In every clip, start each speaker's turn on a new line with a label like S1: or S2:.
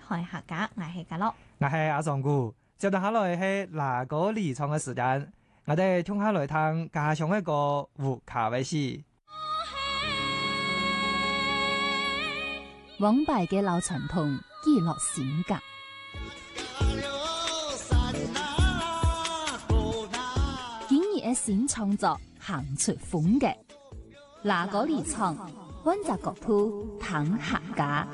S1: 台客家，我係嘉樂，
S2: 我係阿尚姑。接住下來係哪個離場嘅時間，我哋聽下來聽加上一個胡卡威斯。
S3: 往敗嘅老傳統記錄性格，今日嘅新創作行出風格，哪個離場，揾隻角度談客家。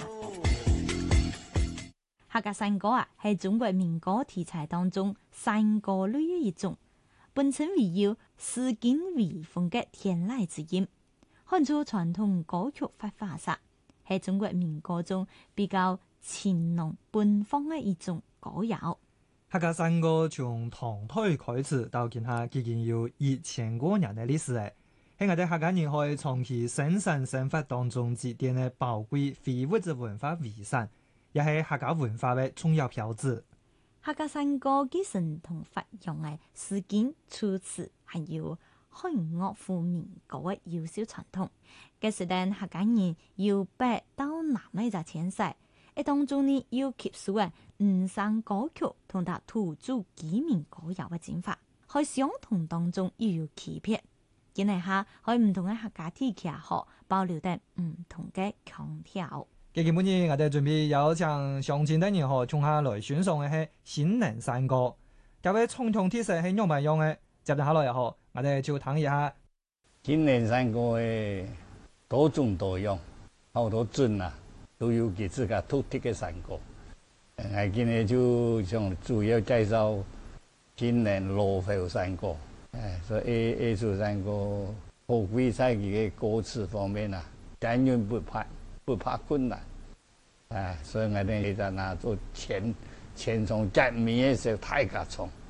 S1: 客家山歌啊，係中國民歌題材當中山歌類嘅一種，本身圍繞詩境微風嘅天籟之音，看出傳統歌曲發化煞，係中國民歌中比較情濃奔放嘅一種歌謠。
S2: 客家山歌從唐代開始到今下，已經有1000多年嘅歷史誒，喺我哋客家人可以從其生產生活當中積澱嘅寶貴非物質文化遺產。也係客家文化嘅重要標誌。
S1: 客家山歌繼承同發揚嘅詩境措辭，還有漢樂府民歌嘅優秀傳統。嘅時代客家人由北到南呢就遷徙，喺當中呢要吸收嘅五山歌曲同埋土著居民歌謠嘅精華，喺相同當中又有區別。今日下喺唔同嘅客家地區學保留得唔同嘅腔調。
S2: 今日我哋準備有請鄉親等人和從下來選送嘅係新寧山歌，各位傳統特色係用唔用嘅？接住下來又好，我哋就談一下
S4: 新寧山歌嘅多種多樣，好多鎮啊都有佢自己獨特嘅山歌。我今日就想主要介紹新寧羅浮山歌，所以呢首山歌好貴在佢嘅歌詞方面啊，簡約不怕困難，所以我哋就拿做前從革命嘅時候大家唱。